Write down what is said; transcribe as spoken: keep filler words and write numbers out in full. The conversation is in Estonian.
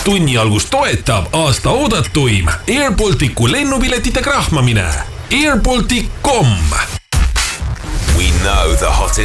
tunni algust toetab aasta oodatuim Air Balticu lennupiletite krahmamine. air baltic dot com. We know the hottest